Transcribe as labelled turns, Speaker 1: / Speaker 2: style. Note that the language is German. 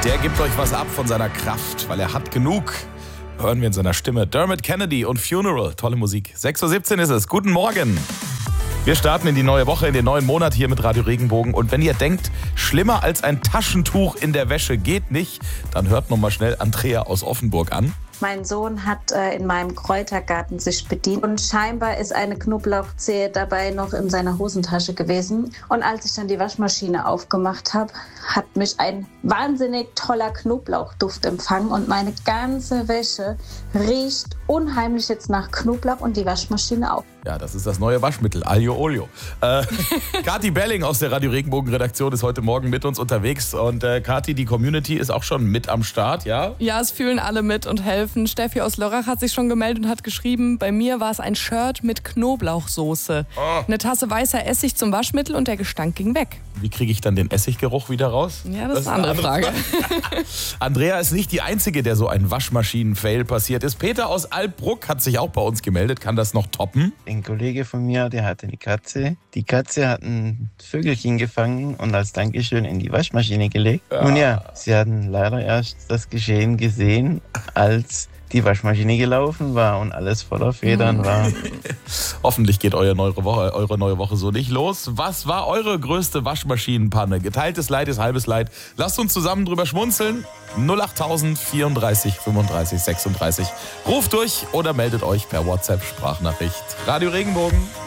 Speaker 1: Der gibt euch was ab von seiner Kraft, weil er hat genug. Hören wir in seiner Stimme. Dermot Kennedy und Funeral. Tolle Musik. 6.17 Uhr ist es. Guten Morgen. Wir starten in die neue Woche, in den neuen Monat hier mit Radio Regenbogen. Und wenn ihr denkt, schlimmer als ein Taschentuch in der Wäsche geht nicht, dann hört noch mal schnell Andrea aus Offenburg an.
Speaker 2: Mein Sohn hat in meinem Kräutergarten sich bedient und scheinbar ist eine Knoblauchzehe dabei noch in seiner Hosentasche gewesen. Und als ich dann die Waschmaschine aufgemacht habe, hat mich ein wahnsinnig toller Knoblauchduft empfangen und meine ganze Wäsche riecht unheimlich jetzt nach Knoblauch und die Waschmaschine auch.
Speaker 1: Ja, das ist das neue Waschmittel, Aglio Olio. Kathi Belling aus der Radio Regenbogen-Redaktion ist heute Morgen mit uns unterwegs. Und Kathi, die Community ist auch schon mit am Start, ja?
Speaker 3: Ja, es fühlen alle mit und helfen. Steffi aus Lörrach hat sich schon gemeldet und hat geschrieben, bei mir war es ein Shirt mit Knoblauchsoße.
Speaker 1: Oh.
Speaker 3: Eine Tasse weißer Essig zum Waschmittel und der Gestank ging weg.
Speaker 1: Wie kriege ich dann den Essiggeruch wieder raus?
Speaker 3: Ja, das ist eine andere Frage.
Speaker 1: Andrea ist nicht die Einzige, der so ein Waschmaschinen-Fail passiert ist. Peter aus Alpbruck hat sich auch bei uns gemeldet. Kann das noch toppen?
Speaker 4: Ein Kollege von mir, der hatte eine Katze. Die Katze hat ein Vögelchen gefangen und als Dankeschön in die Waschmaschine gelegt.
Speaker 1: Ja.
Speaker 4: Und ja, sie hatten leider erst das Geschehen gesehen, als die Waschmaschine gelaufen war und alles voller Federn war.
Speaker 1: Hoffentlich geht eure neue Woche so nicht los. Was war eure größte Waschmaschinenpanne? Geteiltes Leid ist halbes Leid. Lasst uns zusammen drüber schmunzeln. 08000 34 35 36. Ruft durch oder meldet euch per WhatsApp-Sprachnachricht. Radio Regenbogen.